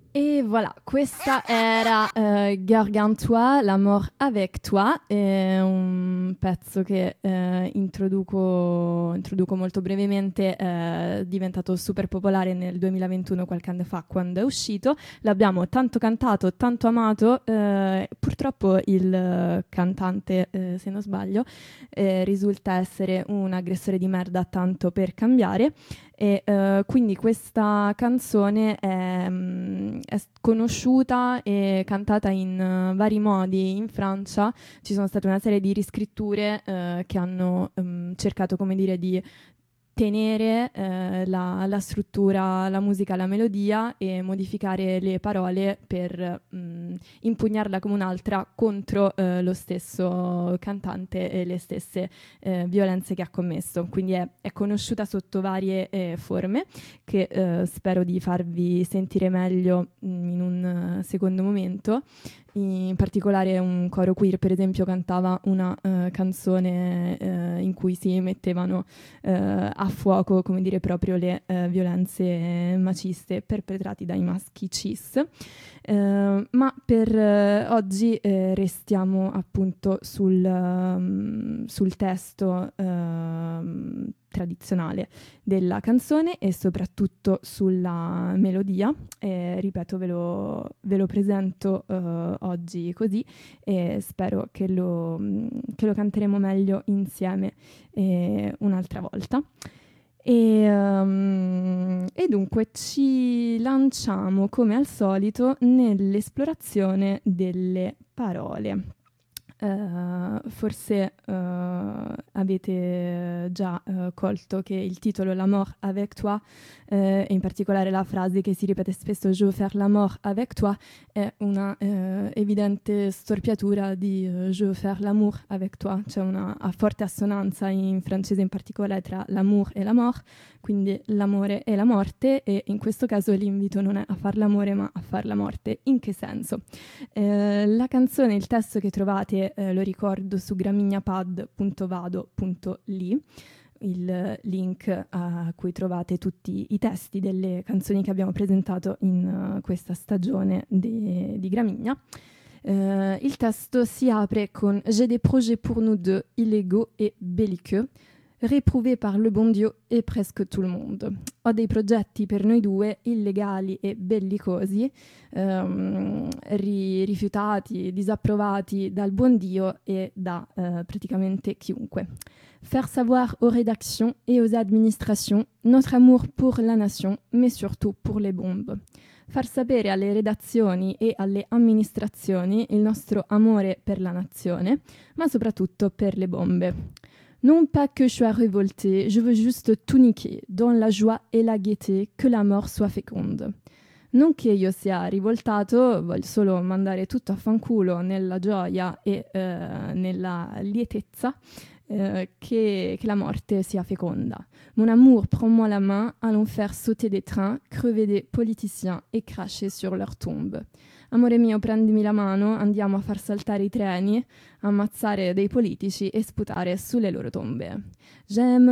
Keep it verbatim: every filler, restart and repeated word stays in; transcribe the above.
E voilà, questa era uh, Gargantua, L'amour avec toi, è un pezzo che uh, introduco, introduco molto brevemente, è diventato super popolare nel duemilaventuno, qualche anno fa, quando è uscito. L'abbiamo tanto cantato, tanto amato, uh, purtroppo il uh, cantante, uh, se non sbaglio, uh, risulta essere un aggressore di merda tanto per cambiare. E uh, quindi questa canzone è, um, è conosciuta e cantata in uh, vari modi in Francia. Ci sono state una serie di riscritture uh, che hanno um, cercato, come dire, di tenere eh, la, la struttura, la musica, la melodia e modificare le parole per mh, impugnarla come un'altra contro eh, lo stesso cantante e le stesse eh, violenze che ha commesso. Quindi è, è conosciuta sotto varie eh, forme che eh, spero di farvi sentire meglio mh, in un uh, secondo momento. In particolare un coro queer, per esempio, cantava una uh, canzone uh, in cui si mettevano uh, a fuoco, come dire, proprio le uh, violenze maciste perpetrate dai maschi cis. Uh, ma per uh, oggi uh, restiamo appunto sul, um, sul testo uh, tradizionale della canzone e soprattutto sulla melodia. E, ripeto, ve lo, ve lo presento uh, oggi così e spero che lo, che lo canteremo meglio insieme eh, un'altra volta. E, um, e dunque ci lanciamo come al solito nell'esplorazione delle parole. Uh, forse uh, avete già uh, colto che il titolo L'amour avec toi, uh, e in particolare la frase che si ripete spesso Je veux faire l'amour avec toi, è una uh, evidente storpiatura di uh, Je veux faire l'amour avec toi. C'è una forte assonanza in francese, in particolare tra l'amour e la mort, quindi l'amore e la morte, e in questo caso l'invito non è a far l'amore ma a far la morte. In che senso? Uh, la canzone, il testo che trovate Eh, lo ricordo su gramignapad punto vado punto li, il link a cui trovate tutti i testi delle canzoni che abbiamo presentato in uh, questa stagione de, di Gramigna. Uh, il testo si apre con J'ai des projets pour nous deux, illégaux et belliqueux, réprouvés par le bon Dieu e presque tout le monde. Ho dei progetti per noi due, illegali e bellicosi, ehm, ri- rifiutati, disapprovati dal buon Dio e da eh, praticamente chiunque. Faire savoir aux rédactions et aux administrations notre amour pour la nation, mais surtout pour les bombes. Far sapere alle redazioni e alle amministrazioni il nostro amore per la nazione, ma soprattutto per le bombe. Non pas que je sois révoltée, je veux juste tout niquer, dans la joie et la gaieté, que la mort soit féconde. Non che io sia rivoltato, voglio solo mandare tutto a fanculo nella gioia e eh, nella lietezza, eh, che, che la morte sia feconda. Mon amour, prends-moi la main, allons faire sauter des trains, crever des politiciens et cracher sur leurs tombes. Amore mio, prendimi la mano, andiamo a far saltare i treni, ammazzare dei politici e sputare sulle loro tombe. J'aime